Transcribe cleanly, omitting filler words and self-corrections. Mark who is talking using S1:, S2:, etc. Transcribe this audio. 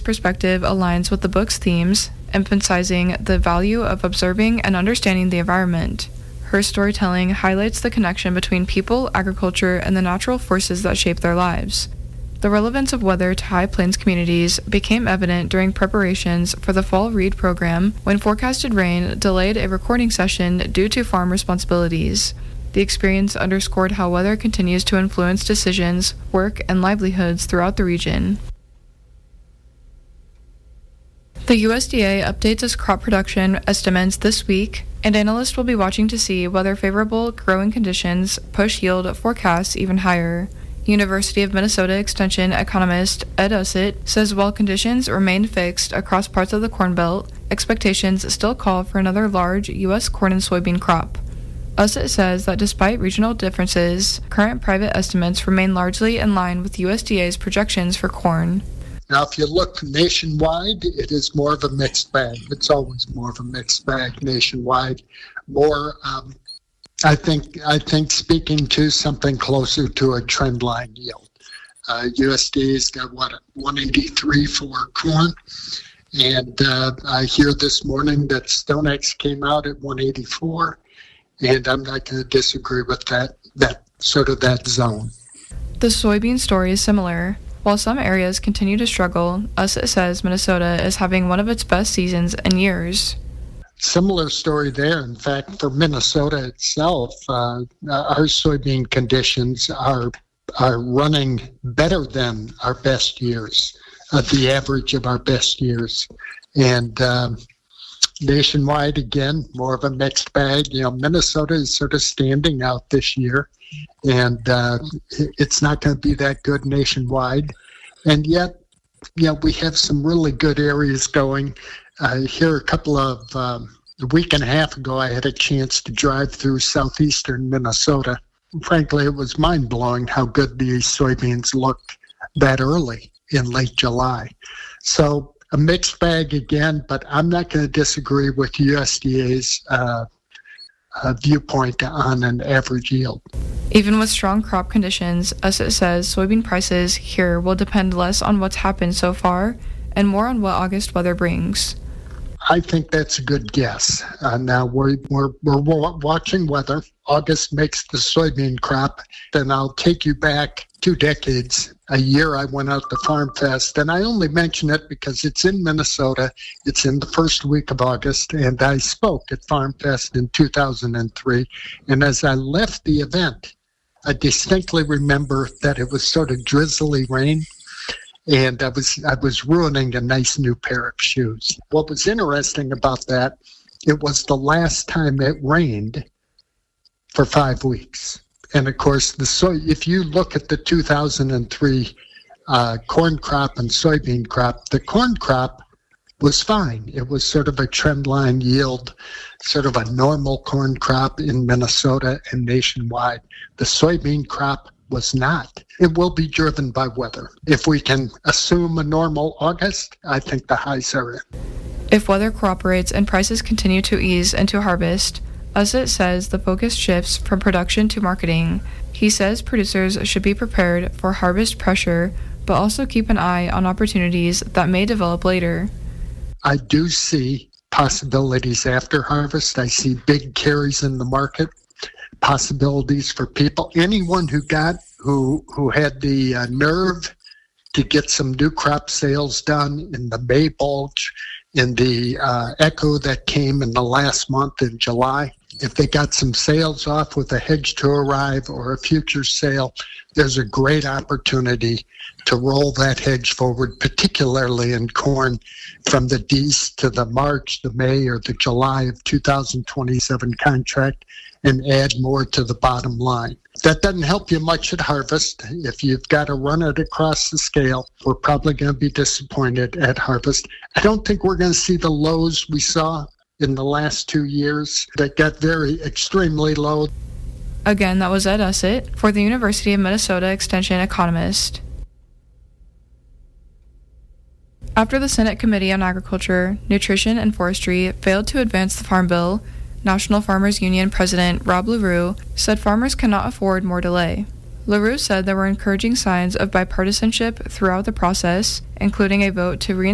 S1: perspective aligns with the book's themes, emphasizing the value of observing and understanding the environment. Her storytelling highlights the connection between people, agriculture, and the natural forces that shape their lives. The relevance of weather to High Plains communities became evident during preparations for the fall read program when forecasted rain delayed a recording session due to farm responsibilities. The experience underscored how weather continues to influence decisions, work, and livelihoods throughout the region. The USDA updates its crop production estimates this week, and analysts will be watching to see whether favorable growing conditions push yield forecasts even higher. University of Minnesota Extension economist Ed Ussett says while conditions remain fixed across parts of the Corn Belt, expectations still call for another large U.S. corn and soybean crop. Ussett says that despite regional differences, current private estimates remain largely in line with USDA's projections for corn.
S2: Now, if you look nationwide, it is more of a mixed bag. It's always more of a mixed bag nationwide. More, I think speaking to something closer to a trend line yield. USDA's got 183 for corn, and I hear this morning that StoneX came out at 184, and I'm not going to disagree with that zone.
S1: The soybean story is similar. While some areas continue to struggle, Ussett says Minnesota is having one of its best seasons in years.
S2: Similar story there. In fact, for Minnesota itself, our soybean conditions are running better than our best years, the average of our best years. And nationwide, again, more of a mixed bag. Minnesota is sort of standing out this year, and it's not going to be that good nationwide. And yet, we have some really good areas going. Here a couple of a week and a half ago, I had a chance to drive through southeastern Minnesota. Frankly, it was mind-blowing how good these soybeans looked that early in late July. So a mixed bag again, but I'm not going to disagree with USDA's viewpoint on an average yield.
S1: Even with strong crop conditions, Ussett says soybean prices here will depend less on what's happened so far and more on what August weather brings.
S2: I think that's a good guess. Now we're watching weather. August makes the soybean crop. Then I'll take you back 2 decades. A year I went out to Farm Fest, and I only mention it because it's in Minnesota. It's in the first week of August, and I spoke at Farm Fest in 2003. And as I left the event, I distinctly remember that it was sort of drizzly rain. And I was ruining a nice new pair of shoes. What was interesting about that, it was the last time it rained for 5 weeks. And of course, if you look at the 2003 corn crop and soybean crop, the corn crop was fine. It was sort of a trend line yield, sort of a normal corn crop in Minnesota and nationwide. The soybean crop was not. It will be driven by weather. If we can assume a normal August, I think the highs are in.
S1: If weather cooperates and prices continue to ease into harvest, Ussett says the focus shifts from production to marketing. He says producers should be prepared for harvest pressure, but also keep an eye on opportunities that may develop later.
S2: I do see possibilities after harvest. I see big carries in the market. Possibilities for people. Anyone who had the nerve to get some new crop sales done in the May bulge, in the echo that came in the last month in July, if they got some sales off with a hedge to arrive or a future sale, there's a great opportunity to roll that hedge forward, particularly in corn, from the D's to the March, the May, or the July of 2027 contract, and add more to the bottom line. That doesn't help you much at harvest. If you've got to run it across the scale, we're probably going to be disappointed at harvest. I don't think we're going to see the lows we saw in the last 2 years that got very extremely low.
S1: Again, that was Ed Ussett for the University of Minnesota Extension economist. After the Senate Committee on Agriculture, Nutrition, and Forestry failed to advance the Farm Bill, National Farmers Union President Rob LaRue said farmers cannot afford more delay. LaRue said there were encouraging signs of bipartisanship throughout the process, including a vote to